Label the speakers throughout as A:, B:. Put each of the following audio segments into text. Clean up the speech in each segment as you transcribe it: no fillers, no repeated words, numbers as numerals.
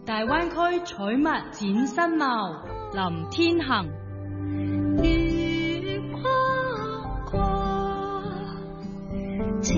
A: 大灣區採物展新貌，林天行。
B: 月光光，照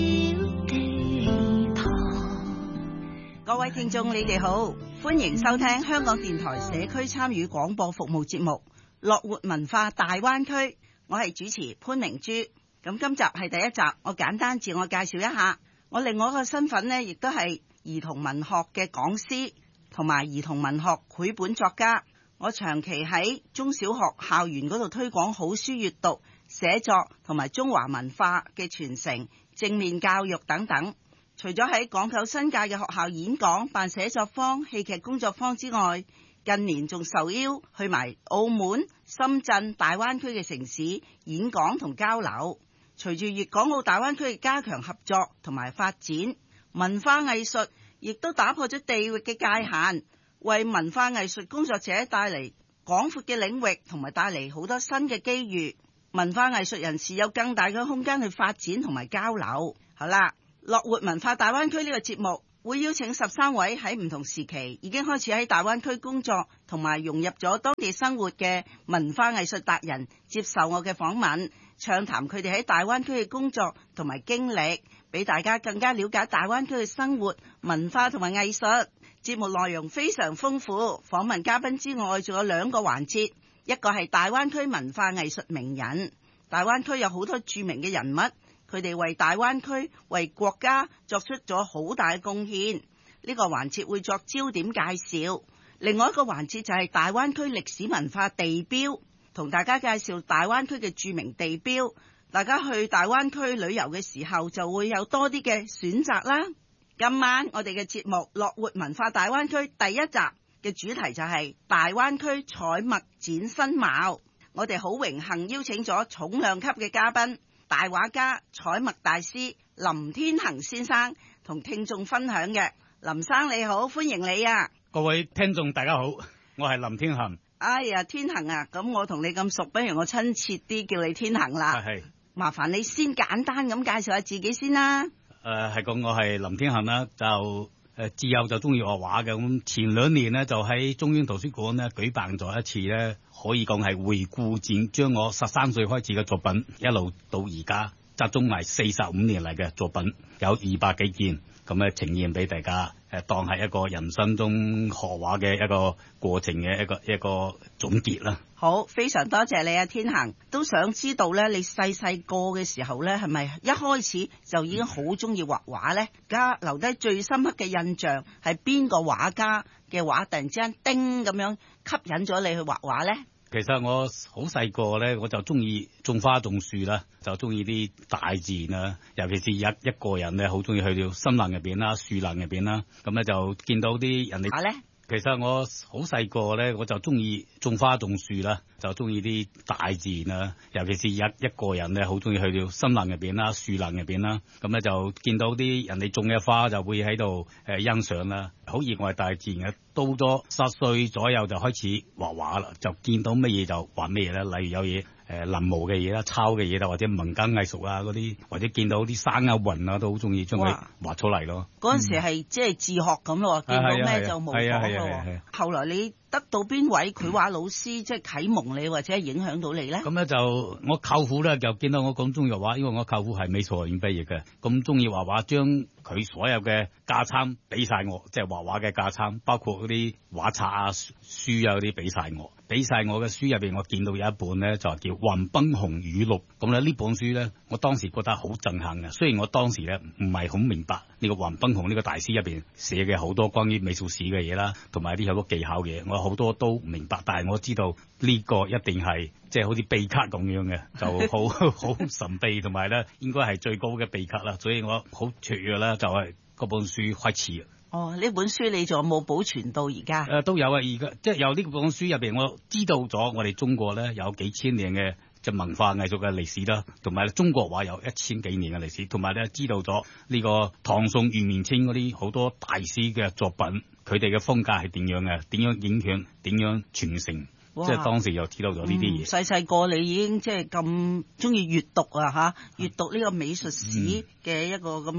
B: 地堂。各位聽眾，你哋好，歡迎收聽香港電台社區參與廣播服務節目《樂活文化大灣區》，我係主持潘明珠。咁今集係第一集，我簡單自我介紹一下。我另外一個身份呢，亦都係兒童文學嘅講師同埋兒童文學繪本作家。我長期喺中小學校園嗰度推廣好書閱讀、寫作同埋中華文化嘅傳承、正面教育等等。除咗喺港九新界嘅學校演講、辦寫作坊、戲劇工作坊之外，近年仲受邀去埋澳門、深圳、大灣區嘅城市演講同交流。隨住粵港澳大灣區嘅加強合作同埋發展，文化藝術亦都打破咗地域嘅界限，為文化藝術工作者帶嚟廣闊嘅領域，同埋帶嚟好多新嘅機遇。文化藝術人士有更大嘅空間去發展同埋交流。好啦，樂活文化大灣區呢個節目會邀請13位喺唔同時期已經開始喺大灣區工作同埋融入咗當地生活嘅文化藝術達人接受我嘅訪問，暢談佢哋喺大灣區嘅工作同埋經歷，俾大家更加了解大灣區嘅生活、文化同埋藝術。節目內容非常豐富，訪問嘉賓之外，仲有2個環節，一個係大灣區文化藝術名人。大灣區有好多著名嘅人物，佢哋為大灣區、為國家作出咗好大嘅貢獻。呢個環節會作焦點介紹。另外一個環節就係大灣區歷史文化地標，同大家介紹大灣區嘅著名地標。大家去大灣區旅遊嘅時候就會有多啲嘅選擇啦。今晚我哋嘅節目《樂活文化大灣區》第一集嘅主題就係大灣區採物展新貌。我哋好榮幸邀請咗重量級嘅嘉賓，大畫家、採物大師林天行先生同聽眾分享嘅。林生你好，歡迎你啊！
C: 各位聽眾大家好，我係林天行。
B: 哎呀，天行啊，咁我同你咁熟，不如我親切啲叫你天行啦。
C: 係，
B: 麻煩你先簡單咁介紹下自己先啦。
C: 係講我係林天行啦，就自幼就中意畫畫嘅。咁前2年呢，就喺中央圖書館呢舉辦咗一次呢，可以講係回顧展，將我13歲開始嘅作品一路到而家集中埋45年嚟嘅作品，有200幾件，咁咧呈現俾大家，當係一個人生中學畫嘅一個過程嘅一個總結啦。
B: 好，非常多謝你啊，天行。都想知道咧，你細個嘅時候咧，係咪一開始就已經好中意畫畫咧？而家留低最深刻嘅印象係邊個畫家嘅畫，突然之間叮咁樣吸引咗你去畫畫咧？
C: 其實我好細個咧，我就中意種花種樹啦，就中意啲大自然啦，尤其是一個人咧，好中意去到森林入邊啦、樹林入邊啦，咁咧就見到啲人哋
B: 畫咧。
C: 其實我好細個咧，我就中意種花種樹啦，就中意啲大自然啦，尤其是一個人咧，好中意去到森林入邊啦、樹林入邊啦，咁咧就見到啲人哋種嘅花就會喺度欣賞啦，好熱愛大自然嘅。到咗10歲左右就開始畫畫啦，就見到乜嘢就畫乜嘢啦，例如有嘢臨摹嘅嘢啦、抄嘅嘢啦，或者民間藝術啊嗰啲，或者見到啲山啊雲啊都好中意將佢畫出嚟咯。
B: 嗰陣時係即係自學咁咯，見到咩就模仿咯。後來你得到邊位繪畫老師即係啟蒙你或者影響到你咧？咁咧
C: 就我舅父咧就見到我咁中意畫畫，因為我舅父係美術學院畢業嘅，咁中意畫畫，將佢所有嘅架撐俾晒我，即係畫畫嘅架撐，包括嗰啲畫冊啊、書啊嗰啲俾晒我。俾晒我嘅書入邊，我見到有一本咧就叫《雲賓雄語錄》。咁咧呢本書咧，我當時覺得好震撼嘅。雖然我當時咧唔係好明白呢個雲賓雄呢個大師入邊寫嘅好多關於美術史嘅嘢啦，同埋啲好多技巧嘅嘢，我好多都唔明白。但係我知道呢個一定係即係好似秘笈咁樣嘅，就好神秘，同埋咧應該係最高嘅秘笈啦。所以我好雀躍啦，就係嗰本書開始。
B: 哦，呢本書你仲有冇保存到而家？
C: 都有啊，而家即係有呢本書入邊，我知道咗我哋中國咧有幾千年嘅即係文化藝術嘅歷史啦，同埋中國畫有1000幾年嘅歷史，同埋咧知道咗呢個唐宋元明清嗰啲好多大師嘅作品，佢哋嘅風格係點樣嘅，點樣影響，點樣傳承。即係當時又知道咗呢啲嘢。
B: 細個你已經即係咁中意閱讀啊嚇，閱讀呢個美術史嘅一個咁嘅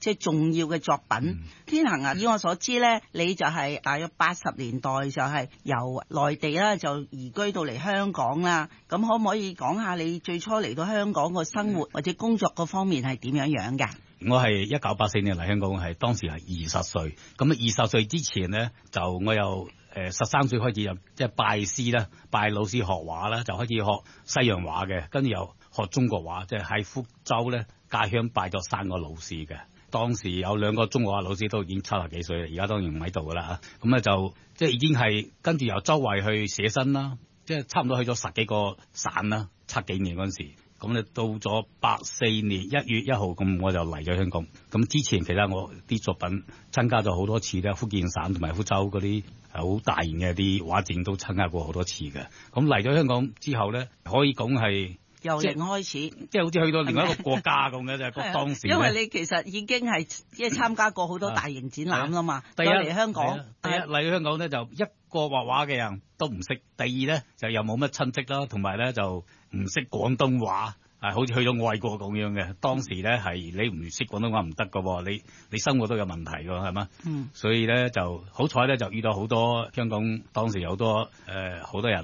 B: 即係重要嘅作品。天行啊，以我所知咧，你就係大約80年代就係由內地啦就移居到嚟香港啦。咁可唔可以講下你最初嚟到香港個生活或者工作嗰方面係點樣嘅？
C: 我係1984年嚟香港，係當時係20歲。咁20歲之前咧，就我又13歲開始就即係拜師啦，拜老師學畫啦，就開始學西洋畫嘅，跟住又學中國畫，即係喺福州咧家鄉拜咗3個老師嘅。當時有2個中國畫老師都已經70幾歲啦，而家當然唔喺度噶啦。咁咧就即係已經係跟住由周圍去寫生啦，即係差唔多去咗10幾個省啦，70幾年嗰陣時。咁咧到咗84年1月1號，咁我就嚟咗香港。咁之前其實我啲作品參加咗好多次咧，福建省同埋福州嗰啲好大型嘅啲畫展都參加過好多次嘅。咁嚟咗香港之後咧，可以講係
B: 由零開始，
C: 即係好似去到另外一個國家咁嘅，就係當時。
B: 因為你其實已經係即係參加過好多大型展覽啦嘛。第一嚟香港，
C: 第一嚟香港咧就一個畫畫嘅人都唔識，第二咧就又冇乜親戚啦，同埋咧就唔識廣東話。好似去咗外國咁樣嘅，當時咧係你唔識廣東話唔得㗎喎，你生活都有問題㗎係嘛？所以咧就好彩咧就遇到好多香港當時有好多好多人。